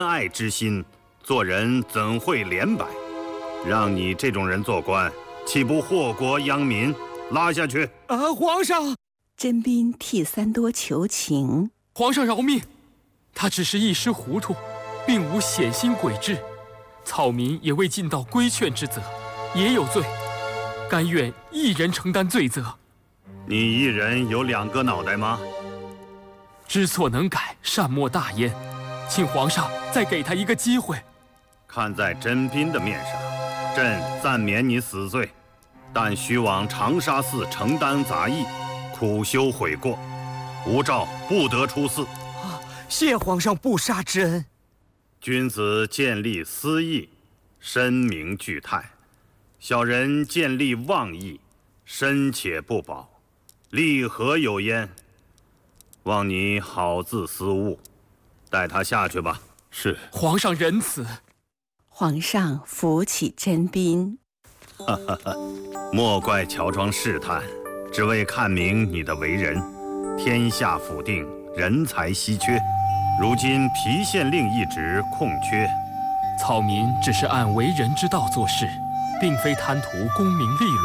爱之心，做人怎会廉白？让你这种人做官，岂不祸国殃民？拉下去！ 皇上！ 甄斌替三多求情。 皇上饶命，他只是一时糊涂，并无险心诡志，草民也未尽到规劝之责，也有罪，甘愿一人承担罪责。 你一人有2个脑袋吗？ 知错能改，善莫大焉，请皇上再给他一个机会。 看在甄斌的面上，朕暂免你死罪，但须往长沙寺承担杂役，苦修悔过，无诏不得出寺。 谢皇上不杀之恩。 君子建立私义，深明具泰；小人建立妄义，深且不保，立何有焉？望你好自思悟，带他下去吧。 是。 皇上仁慈。 皇上扶起甄斌。 莫怪乔装试探，只为看明你的为人。天下甫定，人才稀缺，如今郫县令一职空缺， 草民只是按为人之道做事，并非贪图功名利禄。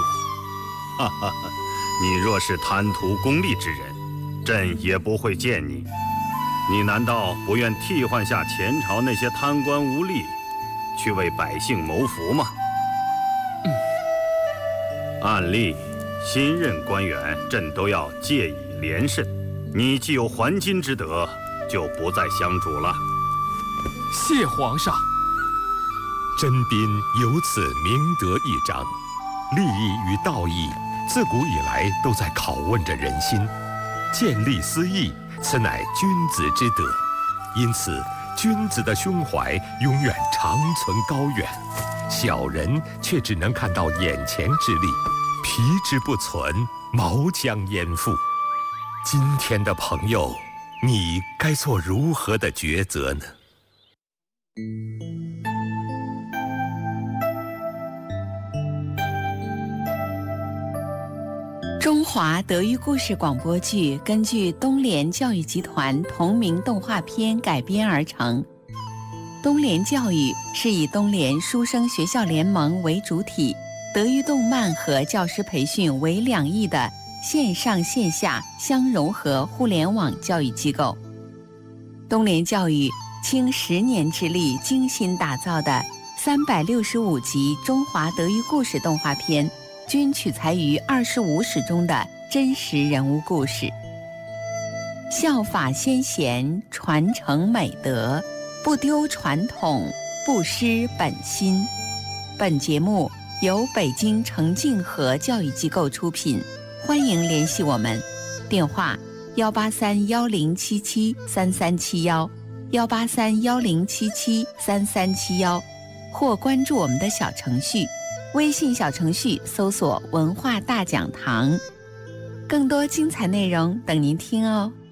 你若是贪图功利之人，朕也不会见你。你难道不愿替换下前朝那些贪官污吏，去为百姓谋福吗？按例，新任官员朕都要借以廉慎。你既有还金之德，就不再相主了。 谢皇上。 甄斌由此明德一章，利益与道义自古以来都在拷问着人心。建立私义，此乃君子之德，因此君子的胸怀永远长存高远，小人却只能看到眼前之利，皮之不存，毛将焉附？今天的朋友，你该做如何的抉择呢？ 中华德育故事广播剧根据东联教育集团同名动画片改编而成。东联教育是以东联书生学校联盟为主体，德育动漫和教师培训为2翼的线上线下相融合互联网教育机构。东联教育倾10年之力精心打造的365集中华德育故事动画片，均取材于25史中的真实人物故事。效法先贤，传承美德，不丢传统，不失本心。本节目由北京程静和教育机构出品，欢迎联系我们，电话18310773371，18310773371，或关注我们的小程序，微信小程序搜索文化大讲堂，更多精彩内容等您听哦。